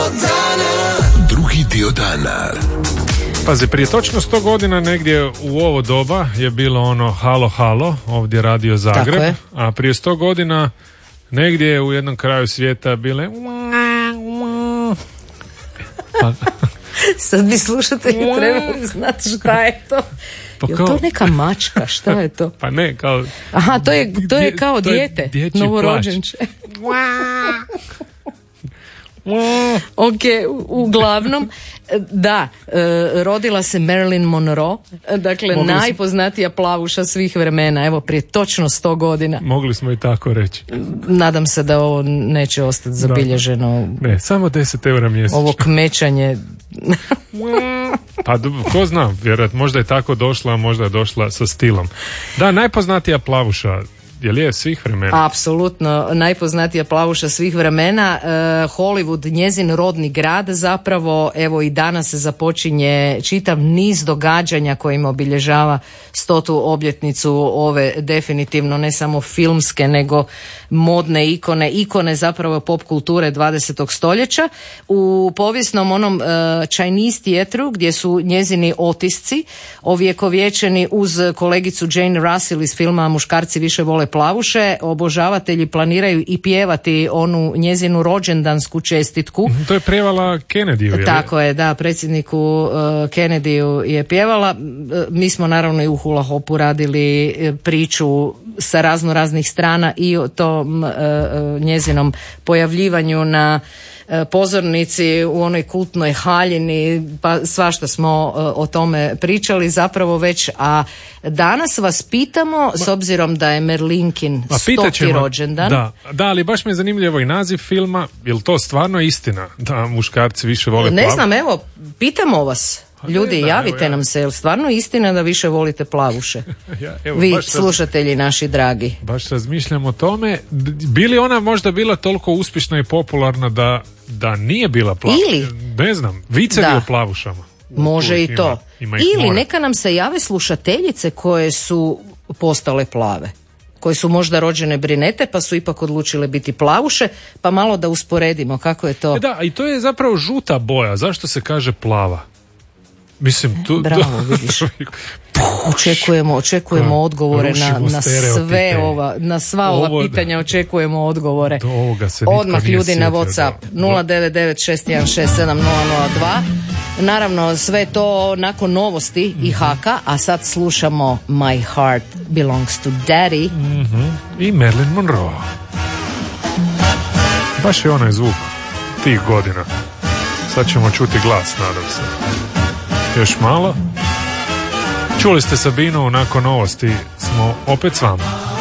Drugi dio dana. Pazi, prije točno 100 godina negdje u ovo doba je bilo ono halo halo, ovdje Radio Zagreb, a prije 100 godina negdje u jednom kraju svijeta bile Sad bi slušatelji trebali znati šta je to. Pa je to neka mačka, šta je to? Pa ne, kao... Aha, to je kao dijete, novorođenče. Ok, uglavnom, da, rodila se Marilyn Monroe, dakle najpoznatija plavuša svih vremena, evo prije točno 100 godina. Mogli smo i tako reći. Nadam se da ovo neće ostati zabilježeno. Ne, samo 10 eura mjesečno. Ovo kmećanje. Pa ko zna, vjerojatno možda je tako došla, a možda je došla sa stilom. Da, najpoznatija plavuša. Je li svih vremena? Apsolutno, najpoznatija plavuša svih vremena. Hollywood, njezin rodni grad, zapravo evo i danas se započinje čitav niz događanja kojim obilježava 100. obljetnicu ove definitivno ne samo filmske nego modne ikone zapravo pop kulture 20. stoljeća. U povijesnom onom Chinese teatru gdje su njezini otisci ovjekovječeni uz kolegicu Jane Russell iz filma Muškarci više vole plavuše, obožavatelji planiraju i pjevati onu njezinu rođendansku čestitku. To je pjevala Kennedyu. Tako je, da, predsjedniku Kennedyu je pjevala. Mi smo naravno i u Hula Hopu radili priču sa raznih strana i o tom njezinom pojavljivanju na pozornici u onoj kultnoj haljini, pa svašta smo o tome pričali zapravo već, a danas vas pitamo, s obzirom da je Merlinkin 100. rođendan. Da, ali baš me je zanimljivo i naziv filma, je li to stvarno istina da muškarci više vole plavu? Ne znam, evo, pitamo vas. Ljudi, javite nam se, je li stvarno istina da više volite plavuše? Vi, slušatelji naši dragi. Baš razmišljam o tome. Bi li ona možda bila toliko uspješna i popularna da nije bila plavuša? Ili? Ne znam, vicevi o plavušama. Može i to. Ili neka nam se jave slušateljice koje su postale plave. Koje su možda rođene brinete pa su ipak odlučile biti plavuše, pa malo da usporedimo kako je to. Da, i to je zapravo žuta boja. Zašto se kaže plava? Mislim, bravo, vidiš. Očekujemo odgovore na sva ova pitanja, očekujemo odgovore. Odmah ljudi na WhatsApp 09961670002. Naravno, sve to nakon novosti i haka, a sad slušamo My Heart Belongs to Daddy. I Marilyn Monroe. Baš je onaj zvuk tih godina. Sad ćemo čuti glas, nadam se. Još malo. Čuli ste Sabinu, nakon novosti smo opet s vama.